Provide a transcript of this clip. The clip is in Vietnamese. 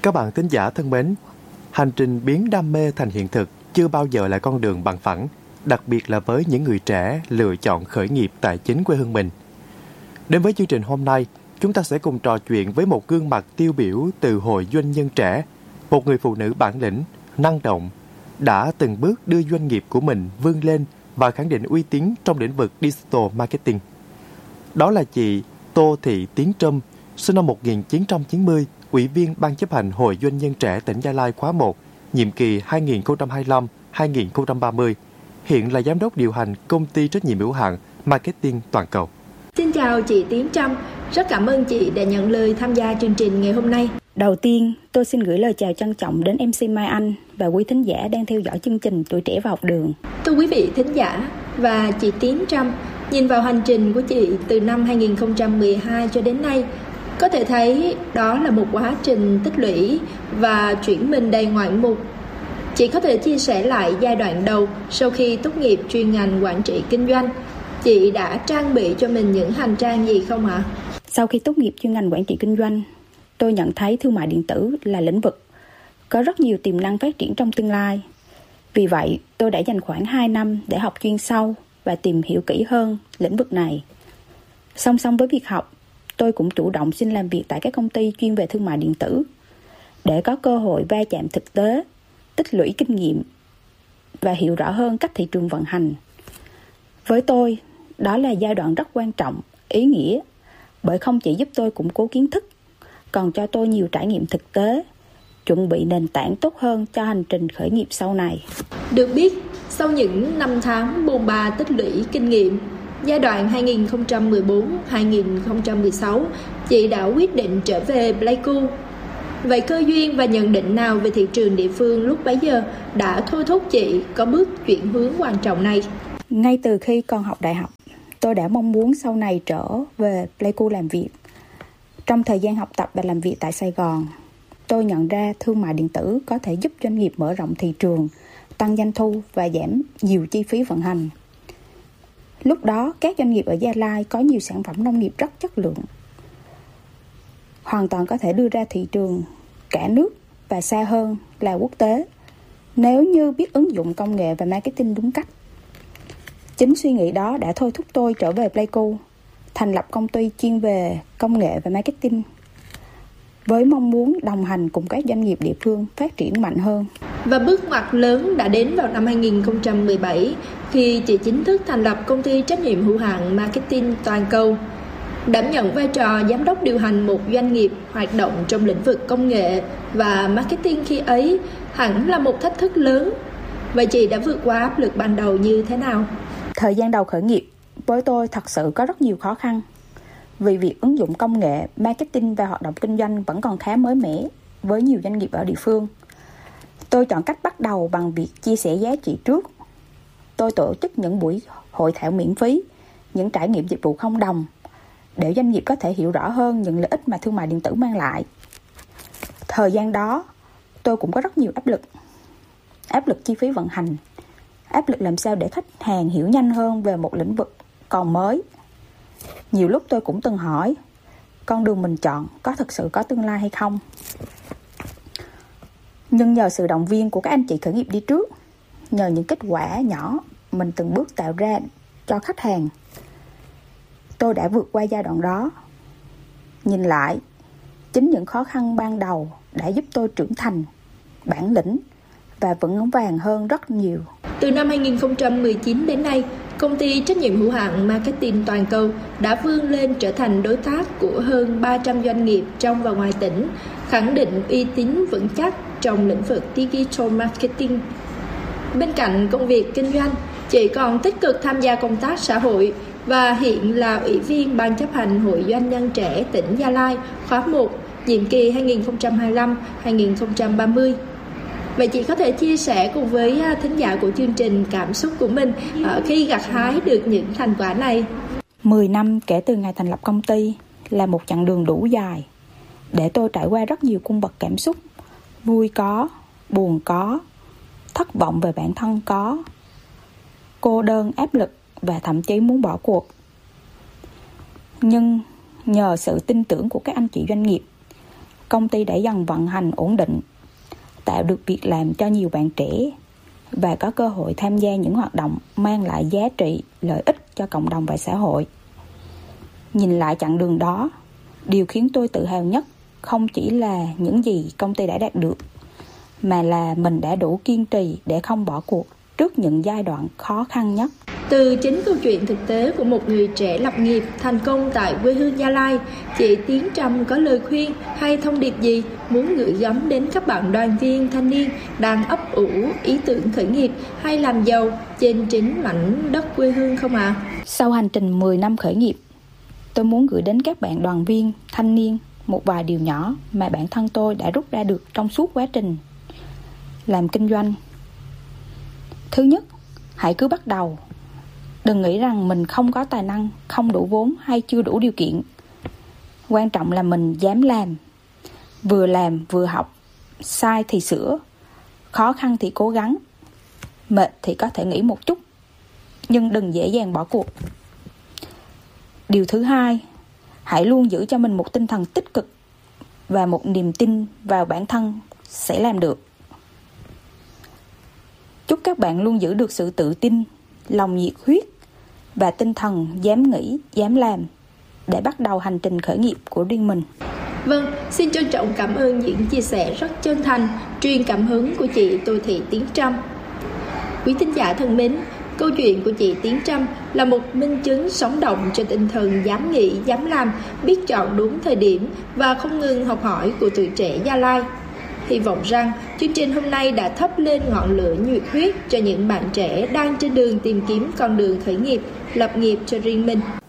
Các bạn thính giả thân mến, hành trình biến đam mê thành hiện thực chưa bao giờ là con đường bằng phẳng, đặc biệt là với những người trẻ lựa chọn khởi nghiệp tại chính quê hương mình. Đến với chương trình hôm nay, chúng ta sẽ cùng trò chuyện với một gương mặt tiêu biểu từ Hội Doanh nhân trẻ, một người phụ nữ bản lĩnh, năng động, đã từng bước đưa doanh nghiệp của mình vươn lên và khẳng định uy tín trong lĩnh vực digital marketing. Đó là chị Tô Thị Tiến Trâm, sinh năm 1990, Ủy viên Ban chấp hành Hội Doanh nhân trẻ tỉnh Gia Lai khóa 1, nhiệm kỳ 2025-2030, hiện là giám đốc điều hành công ty trách nhiệm hữu hạn Marketing Toàn cầu. Xin chào chị Tiến Trâm, rất cảm ơn chị đã nhận lời tham gia chương trình ngày hôm nay. Đầu tiên, tôi xin gửi lời chào trân trọng đến MC Mai Anh và quý thính giả đang theo dõi chương trình Tuổi Trẻ và Học Đường. Thưa quý vị thính giả và chị Tiến Trâm, nhìn vào hành trình của chị từ năm 2012 cho đến nay, có thể thấy đó là một quá trình tích lũy và chuyển mình đầy ngoạn mục. Chị có thể chia sẻ lại giai đoạn đầu sau khi tốt nghiệp chuyên ngành quản trị kinh doanh, chị đã trang bị cho mình những hành trang gì không ạ? Sau khi tốt nghiệp chuyên ngành quản trị kinh doanh, tôi nhận thấy thương mại điện tử là lĩnh vực có rất nhiều tiềm năng phát triển trong tương lai. Vì vậy, tôi đã dành khoảng 2 năm để học chuyên sâu và tìm hiểu kỹ hơn lĩnh vực này. Song song với việc học, tôi cũng chủ động xin làm việc tại các công ty chuyên về thương mại điện tử để có cơ hội va chạm thực tế, tích lũy kinh nghiệm và hiểu rõ hơn cách thị trường vận hành. Với tôi, đó là giai đoạn rất quan trọng, ý nghĩa, bởi không chỉ giúp tôi củng cố kiến thức, còn cho tôi nhiều trải nghiệm thực tế, chuẩn bị nền tảng tốt hơn cho hành trình khởi nghiệp sau này. Được biết, sau những năm tháng bôn ba tích lũy kinh nghiệm, giai đoạn 2014-2016, chị đã quyết định trở về Pleiku. Vậy cơ duyên và nhận định nào về thị trường địa phương lúc bấy giờ đã thôi thúc chị có bước chuyển hướng quan trọng này? Ngay từ khi còn học đại học, tôi đã mong muốn sau này trở về Pleiku làm việc. Trong thời gian học tập và làm việc tại Sài Gòn, tôi nhận ra thương mại điện tử có thể giúp doanh nghiệp mở rộng thị trường, tăng doanh thu và giảm nhiều chi phí vận hành. Lúc đó, các doanh nghiệp ở Gia Lai có nhiều sản phẩm nông nghiệp rất chất lượng, hoàn toàn có thể đưa ra thị trường cả nước và xa hơn là quốc tế, nếu như biết ứng dụng công nghệ và marketing đúng cách. Chính suy nghĩ đó đã thôi thúc tôi trở về Pleiku, thành lập công ty chuyên về công nghệ và marketing, với mong muốn đồng hành cùng các doanh nghiệp địa phương phát triển mạnh hơn. Và bước ngoặt lớn đã đến vào năm 2017, khi chị chính thức thành lập công ty trách nhiệm hữu hạn Marketing Toàn cầu, đảm nhận vai trò giám đốc điều hành một doanh nghiệp hoạt động trong lĩnh vực công nghệ và marketing. Khi ấy hẳn là một thách thức lớn. Vậy chị đã vượt qua áp lực ban đầu như thế nào? Thời gian đầu khởi nghiệp với tôi thật sự có rất nhiều khó khăn, vì việc ứng dụng công nghệ, marketing và hoạt động kinh doanh vẫn còn khá mới mẻ với nhiều doanh nghiệp ở địa phương. Tôi chọn cách bắt đầu bằng việc chia sẻ giá trị trước. Tôi tổ chức những buổi hội thảo miễn phí, những trải nghiệm dịch vụ không đồng, để doanh nghiệp có thể hiểu rõ hơn những lợi ích mà thương mại điện tử mang lại. Thời gian đó, tôi cũng có rất nhiều áp lực chi phí vận hành, áp lực làm sao để khách hàng hiểu nhanh hơn về một lĩnh vực còn mới. Nhiều lúc tôi cũng từng hỏi, con đường mình chọn có thực sự có tương lai hay không? Nhưng nhờ sự động viên của các anh chị khởi nghiệp đi trước, nhờ những kết quả nhỏ mình từng bước tạo ra cho khách hàng, tôi đã vượt qua giai đoạn đó. Nhìn lại, chính những khó khăn ban đầu đã giúp tôi trưởng thành, bản lĩnh và vững vàng hơn rất nhiều. Từ năm 2019 đến nay, công ty trách nhiệm hữu hạn Marketing Toàn cầu đã vươn lên trở thành đối tác của hơn 300 doanh nghiệp trong và ngoài tỉnh, khẳng định uy tín vững chắc trong lĩnh vực digital marketing. Bên cạnh công việc kinh doanh, chị còn tích cực tham gia công tác xã hội và hiện là Ủy viên Ban chấp hành Hội Doanh nhân trẻ tỉnh Gia Lai khóa 1, nhiệm kỳ 2025-2030. Vậy chị có thể chia sẻ cùng với thính giả của chương trình cảm xúc của mình khi gặt hái được những thành quả này? 10 năm kể từ ngày thành lập công ty là một chặng đường đủ dài để tôi trải qua rất nhiều cung bậc cảm xúc. Vui có, buồn có, thất vọng về bản thân có, cô đơn, áp lực và thậm chí muốn bỏ cuộc. Nhưng nhờ sự tin tưởng của các anh chị doanh nghiệp, công ty đã dần vận hành ổn định, tạo được việc làm cho nhiều bạn trẻ và có cơ hội tham gia những hoạt động mang lại giá trị, lợi ích cho cộng đồng và xã hội. Nhìn lại chặng đường đó, điều khiến tôi tự hào nhất không chỉ là những gì công ty đã đạt được, mà là mình đã đủ kiên trì để không bỏ cuộc trước những giai đoạn khó khăn nhất. Từ chính câu chuyện thực tế của một người trẻ lập nghiệp thành công tại quê hương Gia Lai, chị Tiến Trâm có lời khuyên hay thông điệp gì muốn gửi gắm đến các bạn đoàn viên thanh niên đang ấp ủ ý tưởng khởi nghiệp hay làm giàu trên chính mảnh đất quê hương không ạ? Sau hành trình 10 năm khởi nghiệp, tôi muốn gửi đến các bạn đoàn viên thanh niên một vài điều nhỏ mà bản thân tôi đã rút ra được trong suốt quá trình làm kinh doanh. Thứ nhất, hãy cứ bắt đầu. Đừng nghĩ rằng mình không có tài năng, không đủ vốn hay chưa đủ điều kiện. Quan trọng là mình dám làm vừa học, sai thì sửa, khó khăn thì cố gắng, mệt thì có thể nghỉ một chút, nhưng đừng dễ dàng bỏ cuộc. Điều thứ hai, hãy luôn giữ cho mình một tinh thần tích cực và một niềm tin vào bản thân sẽ làm được. Chúc các bạn luôn giữ được sự tự tin, lòng nhiệt huyết và tinh thần dám nghĩ, dám làm để bắt đầu hành trình khởi nghiệp của riêng mình. Vâng, xin trân trọng cảm ơn những chia sẻ rất chân thành, truyền cảm hứng của chị Tô Thị Tiến Trâm. Quý thính giả thân mến, câu chuyện của chị Tiến Trâm là một minh chứng sống động cho tinh thần dám nghĩ, dám làm, biết chọn đúng thời điểm và không ngừng học hỏi của tuổi trẻ Gia Lai. Hy vọng rằng chương trình hôm nay đã thắp lên ngọn lửa nhiệt huyết cho những bạn trẻ đang trên đường tìm kiếm con đường khởi nghiệp, lập nghiệp cho riêng mình.